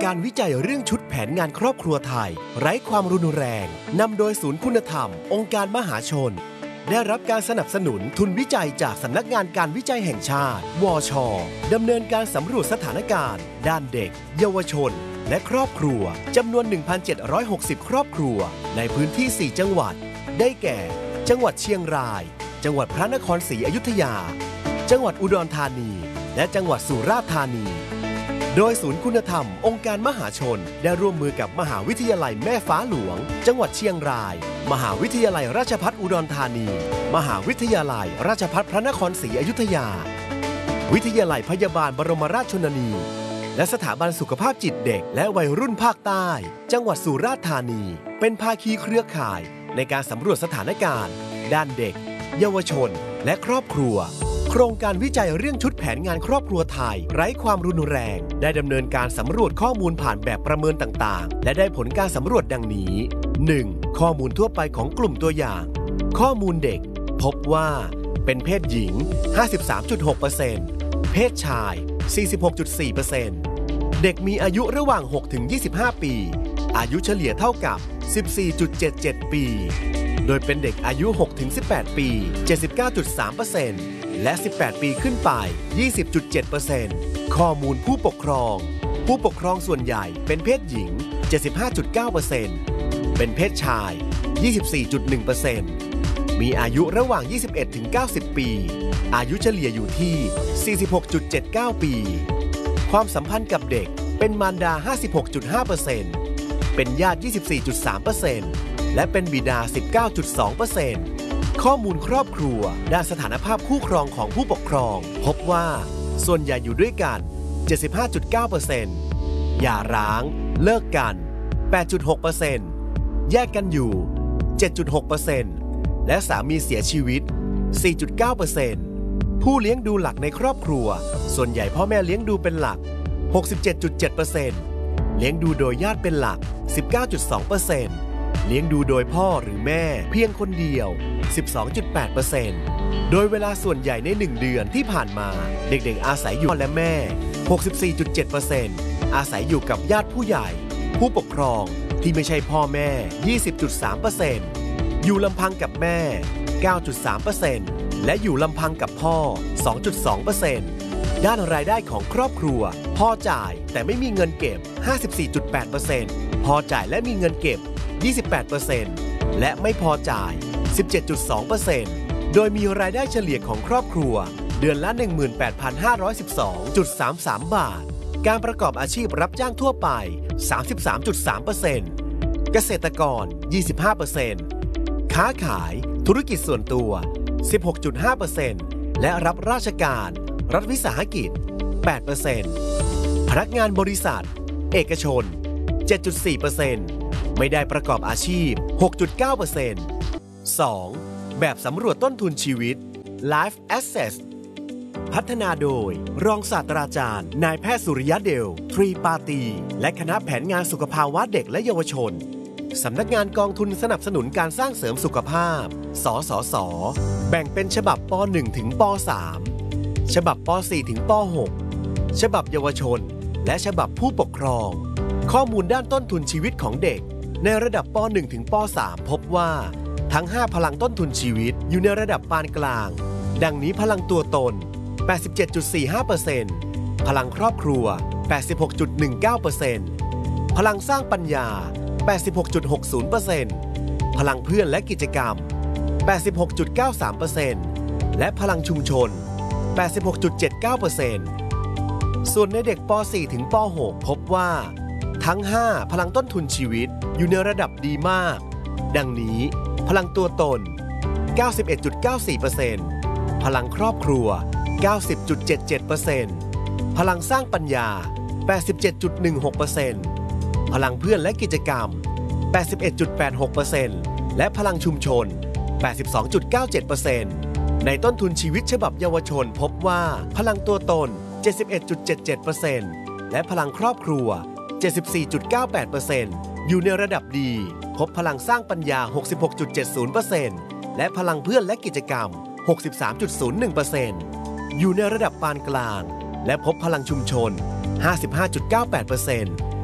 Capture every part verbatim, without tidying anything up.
การวิจัยเรื่องชุดแผนงานครอบครัวไทยไร้ความรุนแรงนำโดยศูนย์คุณธรรมองค์การมหาชนได้รับการสนับสนุนทุนวิจัยจากสำนักงานการวิจัยแห่งชาติวช.ดำเนินการสำรวจสถานการณ์ด้านเด็กเยาวชนและครอบครัวจำนวน หนึ่งพันเจ็ดร้อยหกสิบ ครอบครัวในพื้นที่ สี่ จังหวัดได้แก่ จังหวัดเชียงรายจังหวัดพระนครศรีอยุธยาจังหวัดอุดรธานีและจังหวัดสุราษฎร์ธานีโดยศูนย์คุณธรรมองค์การมหาชนได้ร่วมมือกับมหาวิทยาลัยแม่ฟ้าหลวงจังหวัดเชียงรายมหาวิทยาลัยราชภัฏอุดรธานีมหาวิทยาลัยราชภัฏพระนครศรีอยุธยาวิทยาลัยพยาบาลบรมราชชนนีและสถาบันสุขภาพจิตเด็กและวัยรุ่นภาคใต้จังหวัดสุราษฎร์ธานีเป็นภาคีเครือข่ายในการสำรวจสถานการณ์ด้านเด็กเยาวชนและครอบครัวโครงการวิจัยเรื่องชุดแผนงานครอบครัวไทยไร้ความรุนแรงได้ดำเนินการสำรวจข้อมูลผ่านแบบประเมินต่างๆและได้ผลการสำรวจดังนี้ หนึ่ง ข้อมูลทั่วไปของกลุ่มตัวอย่างข้อมูลเด็กพบว่าเป็นเพศหญิง ห้าสิบสามจุดหกเปอร์เซ็นต์ เพศชาย สี่สิบหกจุดสี่เปอร์เซ็นต์ เด็กมีอายุระหว่าง หกถึงยี่สิบห้า ปีอายุเฉลี่ยเท่ากับ สิบสี่จุดเจ็ดเจ็ด ปีโดยเป็นเด็กอายุ หกถึงสิบแปด ปี เจ็ดสิบเก้าจุดสามเปอร์เซ็นต์ และ สิบแปด ปีขึ้นไป ยี่สิบจุดเจ็ดเปอร์เซ็นต์ ข้อมูลผู้ปกครองผู้ปกครองส่วนใหญ่เป็นเพศหญิง เจ็ดสิบห้าจุดเก้าเปอร์เซ็นต์ เป็นเพศชาย ยี่สิบสี่จุดหนึ่งเปอร์เซ็นต์ มีอายุระหว่าง ยี่สิบเอ็ดถึงเก้าสิบ ปีอายุเฉลี่ยอยู่ที่ สี่สิบหกจุดเจ็ดเก้า ปีความสัมพันธ์กับเด็กเป็นมารดา ห้าสิบหกจุดห้าเปอร์เซ็นต์ เป็นญาติ ยี่สิบสี่จุดสามเปอร์เซ็นต์ และเป็นบิดา สิบเก้าจุดสองเปอร์เซ็นต์ ข้อมูลครอบครัวด้านสถานภาพคู่ครองของผู้ปกครองพบว่าส่วนใหญ่อยู่ด้วยกัน เจ็ดสิบห้าจุดเก้าเปอร์เซ็นต์ หย่าร้างเลิกกัน แปดจุดหกเปอร์เซ็นต์ แยกกันอยู่ เจ็ดจุดหกเปอร์เซ็นต์ และสามีเสียชีวิต สี่จุดเก้าเปอร์เซ็นต์ ผู้เลี้ยงดูหลักในครอบครัวส่วนใหญ่พ่อแม่เลี้ยงดูเป็นหลัก หกสิบเจ็ดจุดเจ็ดเปอร์เซ็นต์ เลี้ยงดูโดยญาติเป็นหลัก สิบเก้าจุดสองเปอร์เซ็นต์ เลี้ยงดูโดยพ่อหรือแม่เพียงคนเดียว สิบสองจุดแปดเปอร์เซ็นต์ โดยเวลาส่วนใหญ่ในหนึ่งเดือนที่ผ่านมาเด็กๆอาศัยอยู่พ่อและแม่ หกสิบสี่จุดเจ็ดเปอร์เซ็นต์ อาศัยอยู่กับญาติผู้ใหญ่ผู้ปกครองที่ไม่ใช่พ่อแม่ ยี่สิบจุดสามเปอร์เซ็นต์ อยู่ลำพังกับแม่ เก้าจุดสามเปอร์เซ็นต์ และอยู่ลำพังกับพ่อ สองจุดสองเปอร์เซ็นต์ ด้านรายได้ของครอบครัวพ่อจ่ายแต่ไม่มีเงินเก็บ ห้าสิบสี่จุดแปดเปอร์เซ็นต์ พ่อจ่ายและมีเงินเก็บ ยี่สิบแปดเปอร์เซ็นต์ และไม่พอจ่าย สิบเจ็ดจุดสองเปอร์เซ็นต์ โดยมีรายได้เฉลี่ยของครอบครัวเดือนละ หนึ่งหมื่นแปดพันห้าร้อยสิบสองจุดสามสาม บาทการประกอบอาชีพรับจ้างทั่วไป สามสิบสามจุดสามเปอร์เซ็นต์ เกษตรกร ยี่สิบห้าเปอร์เซ็นต์ ค้าขายธุรกิจส่วนตัว สิบหกจุดห้าเปอร์เซ็นต์ และรับราชการรัฐวิสาหกิจ แปดเปอร์เซ็นต์ พนักงานบริษัทเอกชน เจ็ดจุดสี่เปอร์เซ็นต์ ไม่ได้ประกอบอาชีพ หกจุดเก้าเปอร์เซ็นต์ สอง แบบสำรวจต้นทุนชีวิต Life Assess พัฒนาโดยรองศาสตราจารย์นายแพทย์สุริยะเดลทรีปาตีและคณะแผนงานสุขภาวะเด็กและเยาวชนสำนักงานกองทุนสนับสนุนการสร้างเสริมสุขภาพสสส.แบ่งเป็นฉบับป หนึ่ง ถึงป สาม ฉบับป สี่ ถึงป หก ฉบับเยาวชนและฉบับผู้ปกครองข้อมูลด้านต้นทุนชีวิตของเด็กในระดับป หนึ่ง ถึงป สาม พบว่าทั้งห้าพลังต้นทุนชีวิตอยู่ในระดับปานกลางดังนี้พลังตัวตน แปดสิบเจ็ดจุดสี่ห้าเปอร์เซ็นต์ พลังครอบครัว แปดสิบหกจุดหนึ่งเก้าเปอร์เซ็นต์ พลังสร้างปัญญา แปดสิบหกจุดหกศูนย์เปอร์เซ็นต์ พลังเพื่อนและกิจกรรม แปดสิบหกจุดเก้าสามเปอร์เซ็นต์ และพลังชุมชน แปดสิบหกจุดเจ็ดเก้าเปอร์เซ็นต์ ส่วนในเด็กป สี่ ถึงป หก พบว่าทั้งห้าพลังต้นทุนชีวิตอยู่ในระดับดีมากดังนี้พลังตัวตน เก้าสิบเอ็ดจุดเก้าสี่เปอร์เซ็นต์ พลังครอบครัว เก้าสิบจุดเจ็ดเจ็ดเปอร์เซ็นต์ พลังสร้างปัญญา แปดสิบเจ็ดจุดหนึ่งหกเปอร์เซ็นต์ พลังเพื่อนและกิจกรรม แปดสิบเอ็ดจุดแปดหกเปอร์เซ็นต์ และพลังชุมชน แปดสิบสองจุดเก้าเจ็ดเปอร์เซ็นต์ ในต้นทุนชีวิตฉบับเยาวชนพบว่าพลังตัวตน เจ็ดสิบเอ็ดจุดเจ็ดเจ็ดเปอร์เซ็นต์ และพลังครอบครัว เจ็ดสิบสี่จุดเก้าแปดเปอร์เซ็นต์ อยู่ในระดับดีพบพลังสร้างปัญญา หกสิบหกจุดเจ็ดศูนย์เปอร์เซ็นต์ และพลังเพื่อนและกิจกรรม หกสิบสามจุดศูนย์หนึ่งเปอร์เซ็นต์ อยู่ในระดับปานกลางและพบพลังชุมชน ห้าสิบห้าจุดเก้าแปดเปอร์เซ็นต์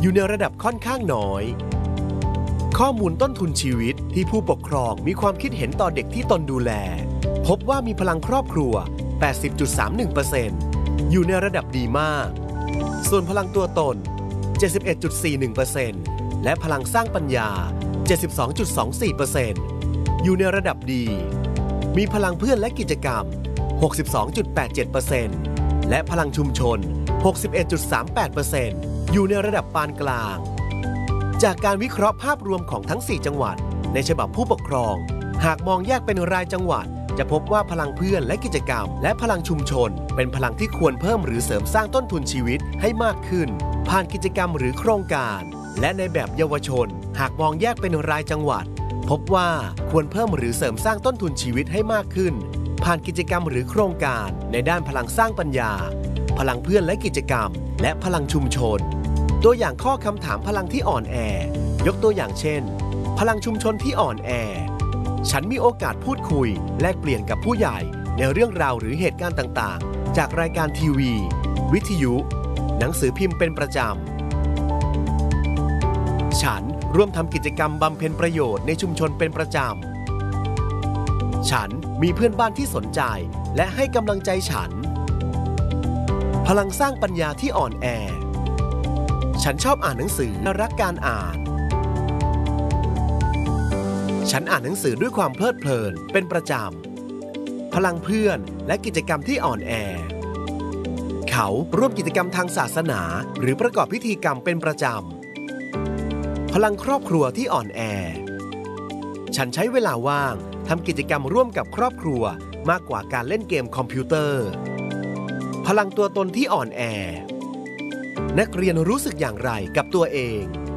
อยู่ในระดับค่อนข้างน้อยข้อมูลต้นทุนชีวิตที่ผู้ปกครองมีความคิดเห็นต่อเด็กที่ตนดูแลพบว่ามีพลังครอบครัว แปดสิบจุดสามหนึ่งเปอร์เซ็นต์ อยู่ในระดับดีมากส่วนพลังตัวตน เจ็ดสิบเอ็ดจุดสี่หนึ่งเปอร์เซ็นต์ และพลังสร้างปัญญา เจ็ดสิบสองจุดสองสี่เปอร์เซ็นต์ อยู่ในระดับดีมีพลังเพื่อนและกิจกรรม หกสิบสองจุดแปดเจ็ดเปอร์เซ็นต์ และพลังชุมชน หกสิบเอ็ดจุดสามแปดเปอร์เซ็นต์ อยู่ในระดับปานกลางจากการวิเคราะห์ภาพรวมของทั้งสี่จังหวัดในฉบับผู้ปกครองหากมองแยกเป็นรายจังหวัดจะพบว่าพลังเพื่อนและกิจกรรมและพลังชุมชนเป็นพลังที่ควรเพิ่มหรือเสริมสร้างต้นทุนชีวิตให้มากขึ้นผ่านกิจกรรมหรือโครงการและในแบบเยาวชนหากมองแยกเป็นรายจังหวัดพบว่าควรเพิ่มหรือเสริมสร้างต้นทุนชีวิตให้มากขึ้นผ่านกิจกรรมหรือโครงการในด้านพลังสร้างปัญญาพลังเพื่อนและกิจกรรมและพลังชุมชนตัวอย่างข้อคำถามพลังที่อ่อนแอยกตัวอย่างเช่นพลังชุมชนที่อ่อนแอฉันมีโอกาสพูดคุยแลกเปลี่ยนกับผู้ใหญ่ในเรื่องราวหรือเหตุการณ์ต่างๆจากรายการทีวีวิทยุหนังสือพิมพ์เป็นประจำฉันร่วมทำกิจกรรมบำเพ็ญประโยชน์ในชุมชนเป็นประจำฉันมีเพื่อนบ้านที่สนใจและให้กำลังใจฉันพลังสร้างปัญญาที่อ่อนแอฉันชอบอ่านหนังสือและรักการอ่านฉันอ่านหนังสือด้วยความเพลิดเพลินเป็นประจำพลังเพื่อนและกิจกรรมที่อ่อนแอเขาร่วมกิจกรรมทางศาสนาหรือประกอบพิธีกรรมเป็นประจำพลังครอบครัวที่อ่อนแอฉันใช้เวลาว่างทำกิจกรรมร่วมกับครอบครัวมากกว่าการเล่นเกมคอมพิวเตอร์พลังตัวตนที่อ่อนแอนักเรียนรู้สึกอย่างไรกับตัวเอง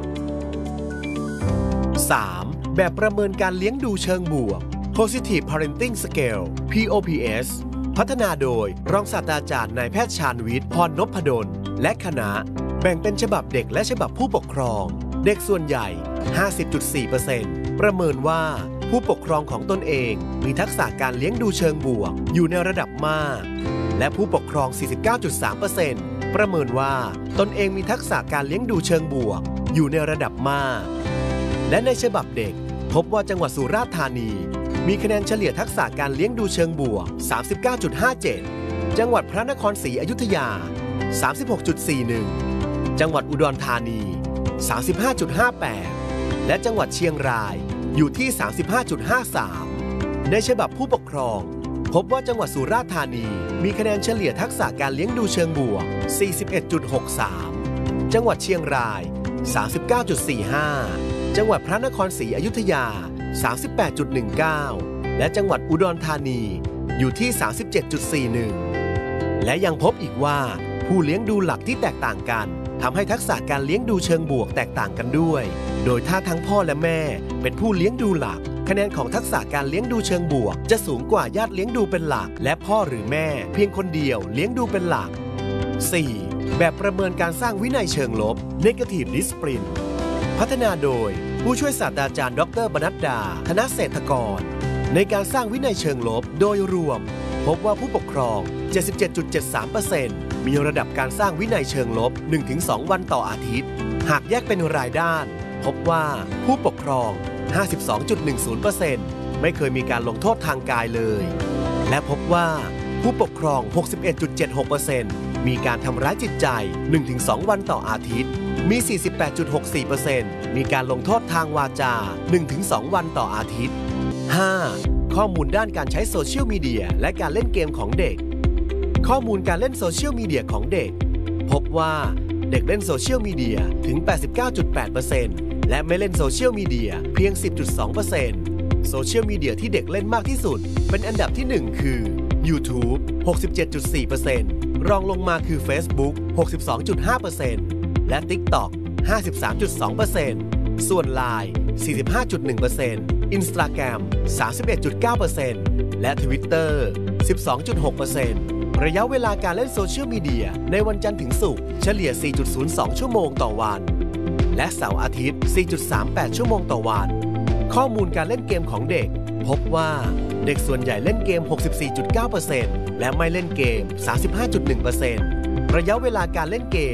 สาม แบบประเมินการเลี้ยงดูเชิงบวก Positive Parenting Scale พี โอ พี เอส พัฒนาโดยรองศาสตราจารย์นายแพทย์ชาญวิทย์ พรนพดลและคณะแบ่งเป็นฉบับเด็กและฉบับผู้ปกครองเด็กส่วนใหญ่ ห้าสิบจุดสี่เปอร์เซ็นต์ ประเมินว่าผู้ปกครองของตนเองมีทักษะการเลี้ยงดูเชิงบวกอยู่ในระดับมากและผู้ปกครอง สี่สิบเก้าจุดสามเปอร์เซ็นต์ ประเมินว่าตนเองมีทักษะการเลี้ยงดูเชิงบวกอยู่ในระดับมากและในฉบับเด็กพบว่าจังหวัดสุราษฎร์ธานีมีคะแนนเฉลี่ยทักษะการเลี้ยงดูเชิงบวก สามสิบเก้าจุดห้าเจ็ด จังหวัดพระนครศรีอยุธยา สามสิบหกจุดสี่หนึ่ง จังหวัดอุดรธานี สามสิบห้าจุดห้าแปด และจังหวัดเชียงรายอยู่ที่ สามสิบห้าจุดห้าสาม ในฉบับผู้ปกครองพบว่าจังหวัดสุราษฎร์ธานีมีคะแนนเฉลี่ยทักษะการเลี้ยงดูเชิงบวก สี่สิบเอ็ดจุดหกสาม จังหวัดเชียงราย สามสิบเก้าจุดสี่ห้า จังหวัดพระนครศรีอยุธยา สามสิบแปดจุดหนึ่งเก้า และจังหวัดอุดรธานีอยู่ที่ สามสิบเจ็ดจุดสี่หนึ่ง และยังพบอีกว่าผู้เลี้ยงดูหลักที่แตกต่างกันทำให้ทักษะการเลี้ยงดูเชิงบวกแตกต่างกันด้วยโดยถ้าทั้งพ่อและแม่เป็นผู้เลี้ยงดูหลักคะแนนของทักษะการเลี้ยงดูเชิงบวกจะสูงกว่าญาติเลี้ยงดูเป็นหลักและพ่อหรือแม่เพียงคนเดียวเลี้ยงดูเป็นหลัก สี่ แบบประเมินการสร้างวินัยเชิงลบ Negative Discipline พัฒนาโดยผู้ช่วยศาสตราจารย์ดร.บณัฐดา ธนเศรษฐกรในการสร้างวินัยเชิงลบโดยรวมพบว่าผู้ปกครอง เจ็ดสิบเจ็ดจุดเจ็ดสามเปอร์เซ็นต์ มีระดับการสร้างวินัยเชิงลบ หนึ่งถึงสอง วันต่ออาทิตย์หากแยกเป็นรายด้านพบว่าผู้ปกครอง ห้าสิบสองจุดหนึ่งศูนย์เปอร์เซ็นต์ ไม่เคยมีการลงโทษทางกายเลยและพบว่าผู้ปกครอง หกสิบเอ็ดจุดเจ็ดหกเปอร์เซ็นต์ มีการทำร้ายจิตใจ หนึ่งถึงสอง วันต่ออาทิตย์มี สี่สิบแปดจุดหกสี่เปอร์เซ็นต์ มีการลงโทษทางวาจา หนึ่งถึงสอง วันต่ออาทิตย์ ห้า ข้อมูลด้านการใช้โซเชียลมีเดียและการเล่นเกมของเด็กข้อมูลการเล่นโซเชียลมีเดียของเด็กพบว่าเด็กเล่นโซเชียลมีเดียถึง แปดสิบเก้าจุดแปดเปอร์เซ็นต์ และไม่เล่นโซเชียลมีเดียเพียง สิบจุดสองเปอร์เซ็นต์ โซเชียลมีเดียที่เด็กเล่นมากที่สุดเป็นอันดับที่หนึ่งคือ YouTube หกสิบเจ็ดจุดสี่เปอร์เซ็นต์ รองลงมาคือ Facebook หกสิบสองจุดห้าเปอร์เซ็นต์ และ TikTok ห้าสิบสามจุดสองเปอร์เซ็นต์ ส่วน ไลน์ สี่สิบห้าจุดหนึ่งเปอร์เซ็นต์ Instagram สามสิบเอ็ดจุดเก้าเปอร์เซ็นต์ และ Twitter สิบสองจุดหกเปอร์เซ็นต์ ระยะเวลาการเล่นโซเชียลมีเดียในวันจันทร์ถึงศุกร์เฉลี่ย สี่จุดศูนย์สอง ชั่วโมงต่อวันและเสาร์อาทิตย์ สี่จุดสามแปด ชั่วโมงต่อวันข้อมูลการเล่นเกมของเด็กพบว่าเด็กส่วนใหญ่เล่นเกม หกสิบสี่จุดเก้าเปอร์เซ็นต์ และไม่เล่นเกม สามสิบห้าจุดหนึ่งเปอร์เซ็นต์ ระยะเวลาการเล่นเกมใน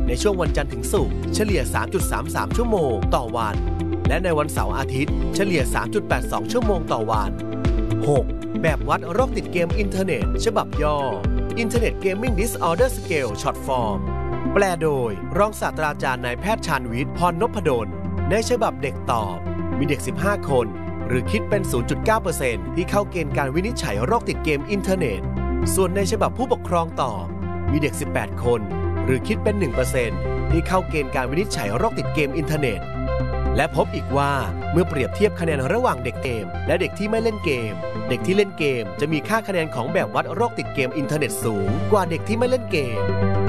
ในช่วงวันจันทร์ถึงศุกร์เฉลี่ย สามจุดสามสาม ชั่วโมงต่อวันและในวันเสาร์อาทิตย์เฉลี่ย สามจุดแปดสอง ชั่วโมงต่อวัน หก. แบบวัดโรคติดเกมอินเทอร์เน็ตฉบับย่อ Internet Gaming Disorder Scale Short Form แปลโดยรองศาสตราจารย์นายแพทย์ชาญวิทย์พรนพดลในฉบับเด็กตอบมีเด็กสิบห้าคนหรือคิดเป็น ศูนย์จุดเก้าเปอร์เซ็นต์ ที่เข้าเกณฑ์การวินิจฉัยโรคติดเกมอินเทอร์เน็ตส่วนในฉบับผู้ปกครองตอบมีเด็กสิบแปดคนหรือคิดเป็น หนึ่งเปอร์เซ็นต์ ที่เข้าเกณฑ์การวินิจฉัยโรคติดเกมอินเทอร์เน็ตและพบอีกว่าเมื่อเปรียบเทียบคะแนนระหว่างเด็กเกมและเด็กที่ไม่เล่นเกมเด็กที่เล่นเกมจะมีค่าคะแนนของแบบวัดโรคติดเกมอินเทอร์เน็ตสูงกว่าเด็กที่ไม่เล่นเกม